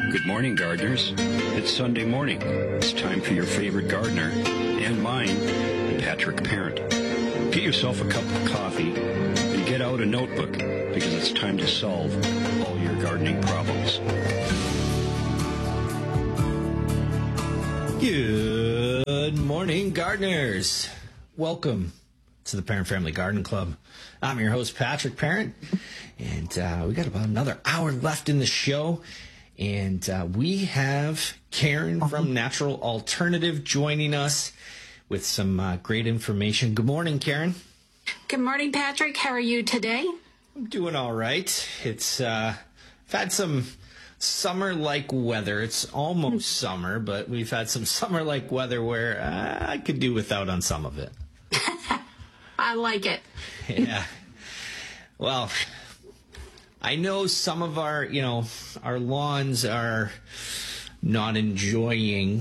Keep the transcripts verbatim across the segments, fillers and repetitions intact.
Good morning, gardeners. It's Sunday morning. It's time for your favorite gardener, and mine, Patrick Parent. Get yourself a cup of coffee and get out a notebook, because it's time to solve all your gardening problems. Good morning, gardeners. Welcome to the Parent Family Garden Club. I'm your host, Patrick Parent, and uh, we got about another hour left in the show. And uh, we have Karen from Natural Alternative joining us with some uh, great information. Good morning, Karen. Good morning, Patrick. How are you today? I'm doing all right. It's uh, I've had some summer-like weather. It's almost summer, but we've had some summer-like weather where uh, I could do without on some of it. I like it. Yeah. Well, I know some of our, you know, our lawns are not enjoying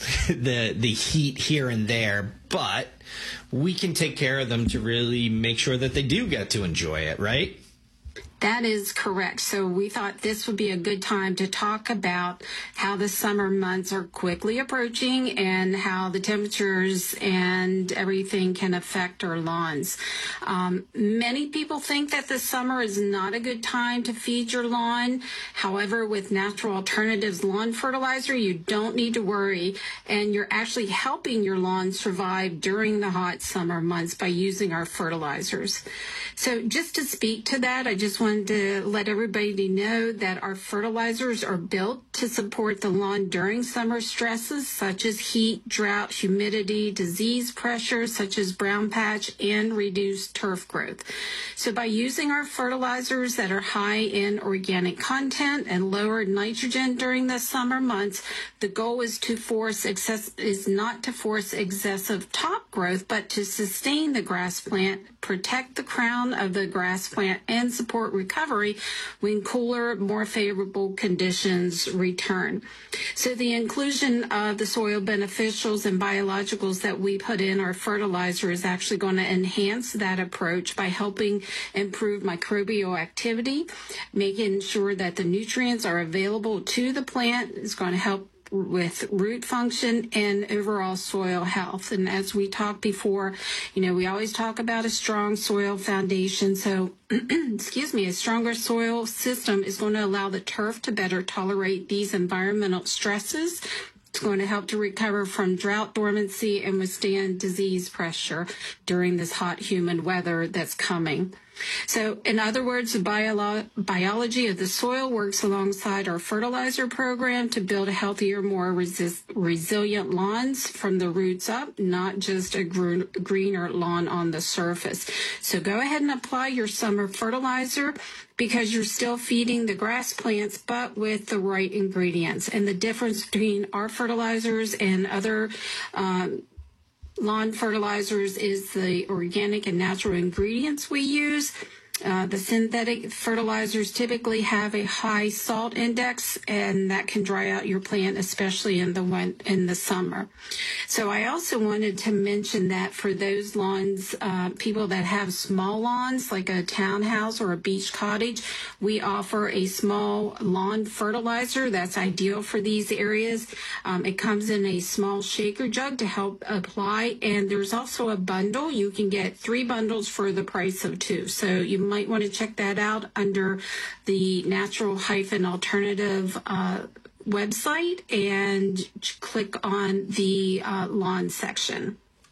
the the heat here and there, but we can take care of them to really make sure that they do get to enjoy it, right? That is correct. So we thought this would be a good time to talk about how the summer months are quickly approaching and how the temperatures and everything can affect our lawns. Um, many people think that the summer is not a good time to feed your lawn. However, with Natural Alternatives lawn fertilizer, you don't need to worry, and you're actually helping your lawn survive during the hot summer months by using our fertilizers. So just to speak to that, I just wanted to let everybody know that our fertilizers are built to support the lawn during summer stresses such as heat, drought, humidity, disease pressure such as brown patch, and reduced turf growth. So by using our fertilizers that are high in organic content and lower nitrogen during the summer months, the goal is to force excess is not to force excessive top growth, but to sustain the grass plant, protect the crown of the grass plant, and support recovery when cooler, more favorable conditions return. So the inclusion of the soil beneficials and biologicals that we put in our fertilizer is actually going to enhance that approach by helping improve microbial activity, making sure that the nutrients are available to the plant is going to help with root function and overall soil health. And as we talked before, you know, we always talk about a strong soil foundation. So, excuse me, a stronger soil system is going to allow the turf to better tolerate these environmental stresses. It's going to help to recover from drought dormancy and withstand disease pressure during this hot, humid weather that's coming. So, in other words, the bio- biology of the soil works alongside our fertilizer program to build a healthier, more resist- resilient lawns from the roots up, not just a gr- greener lawn on the surface. So go ahead and apply your summer fertilizer because you're still feeding the grass plants, but with the right ingredients. And the difference between our fertilizers and other um, lawn fertilizers is the organic and natural ingredients we use. Uh, the synthetic fertilizers typically have a high salt index, and that can dry out your plant, especially in the win- in the summer. So I also wanted to mention that for those lawns, uh, people that have small lawns, like a townhouse or a beach cottage, we offer a small lawn fertilizer that's ideal for these areas. Um, it comes in a small shaker jug to help apply, and there's also a bundle. You can get three bundles for the price of two. So you might want to check that out under the Natural Alternative uh, website and click on the uh, lawn section.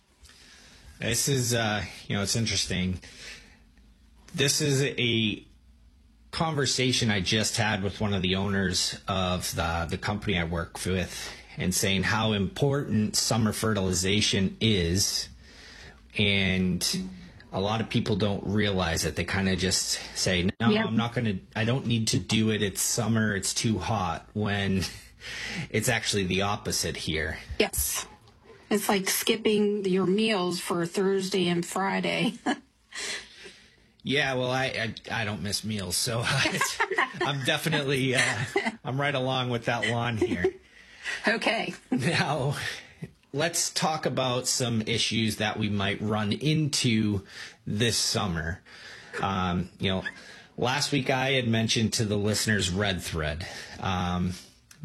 This is, uh, you know, it's interesting. This is a conversation I just had with one of the owners of the, the company I work with, and saying how important summer fertilization is. And a lot of people don't realize it. They kind of just say, no, yep. I'm not going to, I don't need to do it. It's summer. It's too hot, when it's actually the opposite here. Yes. It's like skipping your meals for Thursday and Friday. Yeah, well, I, I, I don't miss meals, so it's, I'm definitely, uh, I'm right along with that lawn here. Okay. Now, let's talk about some issues that we might run into this summer. Um, you know, last week I had mentioned to the listeners red thread. Um,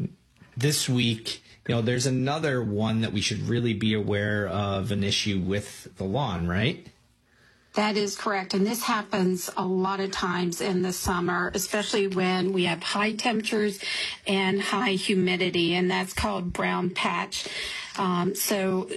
this week, you know, there's another one that we should really be aware of, an issue with the lawn, right? That is correct. And this happens a lot of times in the summer, especially when we have high temperatures and high humidity, and that's called brown patch. Um, so